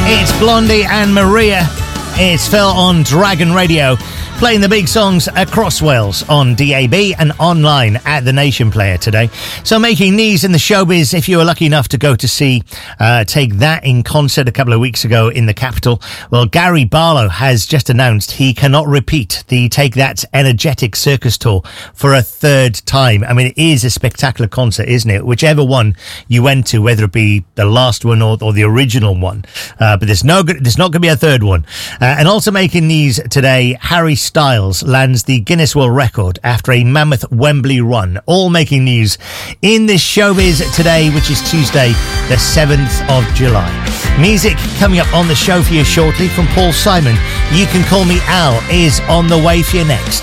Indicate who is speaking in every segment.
Speaker 1: It's Blondie and Maria. It's Phil on Dragon Radio, playing the big songs across Wales on DAB and online at the Nation Player today. So making news in the showbiz, if you were lucky enough to go to see Take That in concert a couple of weeks ago in the capital, well, Gary Barlow has just announced he cannot repeat the Take That Energetic Circus Tour for a third time. I mean, it is a spectacular concert, isn't it? Whichever one you went to, whether it be the last one or the original one. But there's not going to be a third one. And also making news today, Harry Styles lands the Guinness World Record after a mammoth Wembley run. All making news in this showbiz today, which is Tuesday, the 7th of July. Music coming up on the show for you shortly from Paul Simon. You Can Call Me Al is on the way for you next.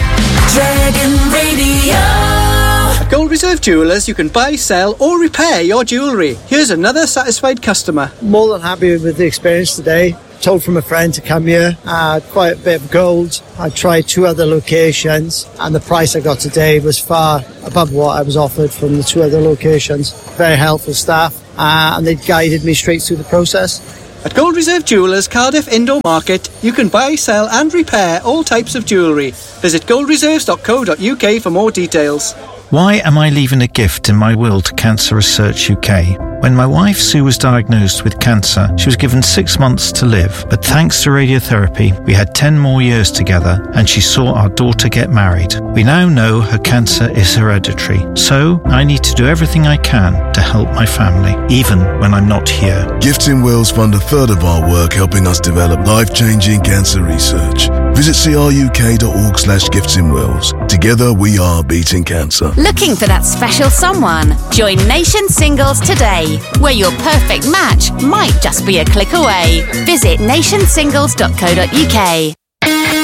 Speaker 2: Dragon Radio.
Speaker 3: At Gold Reserve Jewellers, you can buy, sell or repair your jewellery. Here's another satisfied customer.
Speaker 4: More than happy with the experience today. Told from a friend to come here. Quite a bit of gold. I tried 2 other locations and the price I got today was far above what I was offered from the 2 other locations. Very helpful staff and they guided me straight through the process.
Speaker 3: At Gold Reserve Jewellers, Cardiff Indoor Market, you can buy, sell and repair all types of jewellery. Visit goldreserves.co.uk for more details.
Speaker 5: Why am I leaving a gift in my will to Cancer Research UK? When my wife Sue was diagnosed with cancer, she was given 6 months to live. But thanks to radiotherapy, we had 10 more years together and she saw our daughter get married. We now know her cancer is hereditary. So I need to do everything I can to help my family, even when I'm not here.
Speaker 6: Gifts in Wills fund a third of our work helping us develop life-changing cancer research. Visit cruk.org/giftsinwills. Together we are beating cancer.
Speaker 7: Looking for that special someone? Join Nation Singles today, where your perfect match might just be a click away. Visit nationsingles.co.uk.